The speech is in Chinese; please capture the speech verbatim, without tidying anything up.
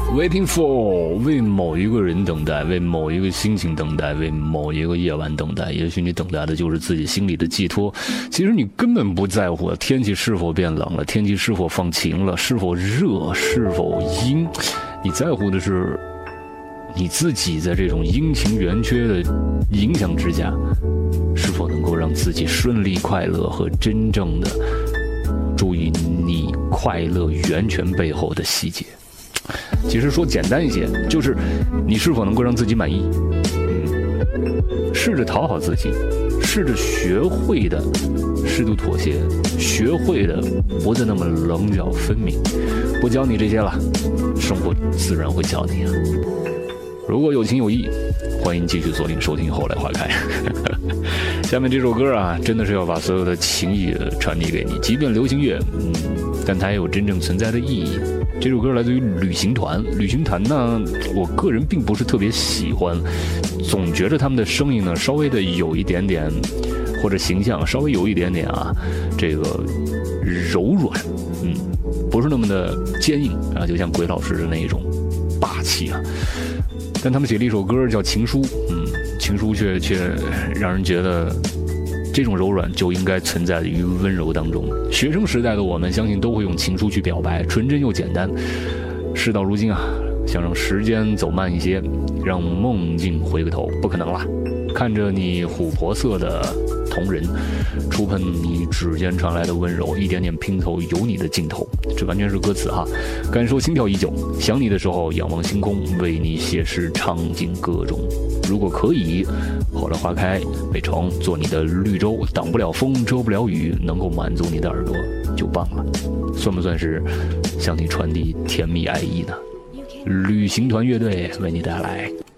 Waiting for 为某一个人等待，为某一个心情等待，为某一个夜晚等待。也许你等待的就是自己心里的寄托，其实你根本不在乎天气是否变冷了，天气是否放晴了，是否热，是否阴，你在乎的是你自己在这种阴晴圆缺的影响之下，是否能够让自己顺利快乐，和真正的注意你快乐源泉背后的细节。其实说简单一些，就是你是否能够让自己满意，嗯，试着讨好自己，试着学会的适度妥协，学会的不再那么棱角分明。不教你这些了，生活自然会教你啊。如果有情有义，欢迎继续锁定收听后来花开。下面这首歌啊，真的是要把所有的情谊传递给你，即便流行乐，嗯，但它也有真正存在的意义。这首歌来自于旅行团，旅行团呢，我个人并不是特别喜欢，总觉得他们的声音呢，稍微的有一点点，或者形象稍微有一点点啊，这个柔软，嗯，不是那么的坚硬啊，就像鬼老师的那一种霸气啊。但他们写了一首歌叫《情书》，嗯，情书却却让人觉得这种柔软就应该存在于温柔当中。学生时代的我们，相信都会用情书去表白，纯真又简单。事到如今啊，想让时间走慢一些，让梦境回个头，不可能啦。看着你琥珀色的瞳仁，触碰你指尖传来的温柔，一点点拼凑有你的镜头。这完全是歌词哈，感受心跳依旧，想你的时候仰望星空，为你写诗唱进歌中。如果可以，后来花开北城做你的绿洲，挡不了风遮不了雨，能够满足你的耳朵就棒了。算不算是向你传递甜蜜爱意呢？旅行团乐队为你带来